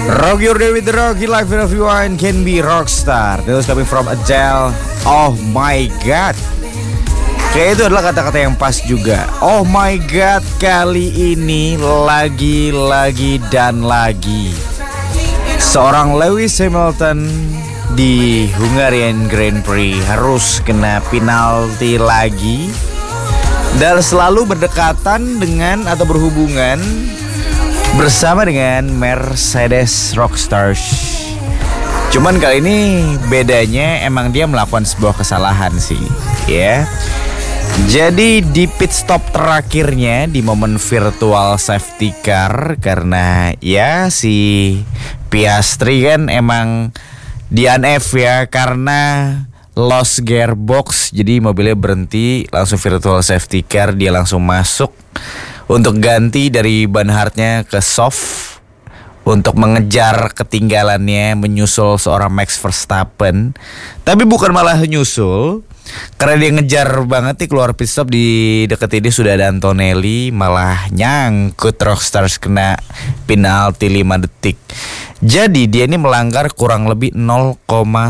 Rock your day with the Rocky, life in everyone can be rockstar. This is coming from Adele. Oh my god. Kayak itu adalah kata-kata yang pas juga. Oh my god, kali ini lagi dan lagi seorang Lewis Hamilton di Hungarian Grand Prix harus kena penalti lagi dan selalu berdekatan dengan atau berhubungan bersama dengan Mercedes Rockstars. Cuman kali ini bedanya emang dia melakukan sebuah kesalahan sih, ya. Jadi di pit stop terakhirnya di momen virtual safety car, karena ya si Piastri kan emang DNF ya karena lost gearbox, jadi mobilnya berhenti, langsung virtual safety car, dia langsung masuk untuk ganti dari ban hardnya ke soft untuk mengejar ketinggalannya, menyusul seorang Max Verstappen. Tapi bukan malah nyusul, karena dia ngejar banget nih keluar pit stop, di deket ini sudah ada Antonelli, malah nyangkut Rockstars, kena penalti 5 detik. Jadi dia ini melanggar kurang lebih 0,1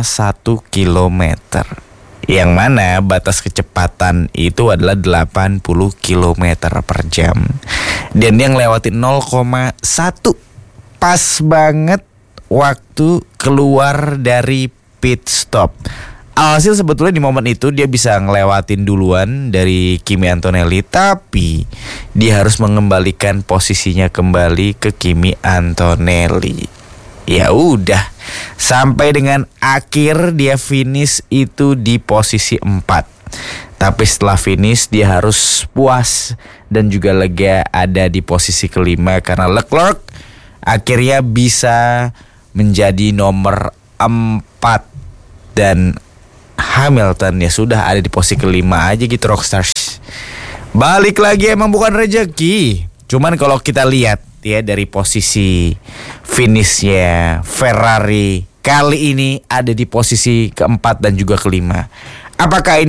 kilometer, yang mana batas kecepatan itu adalah 80 km per jam. Dan dia ngelewatin 0,1, pas banget waktu keluar dari pit stop. Alhasil sebetulnya di momen itu dia bisa ngelewatin duluan dari Kimi Antonelli, tapi dia harus mengembalikan posisinya kembali ke Kimi Antonelli. Ya udah, sampai dengan akhir dia finish itu di posisi 4. Tapi setelah finish dia harus puas dan juga lega ada di posisi kelima, karena Leclerc akhirnya bisa menjadi nomor 4 dan Hamilton ya sudah ada di posisi kelima aja gitu Rockstars. Balik lagi emang bukan rezeki. Cuman kalau kita lihat ya dari posisi finishnya, Ferrari kali ini ada di posisi keempat dan juga kelima. Apakah ini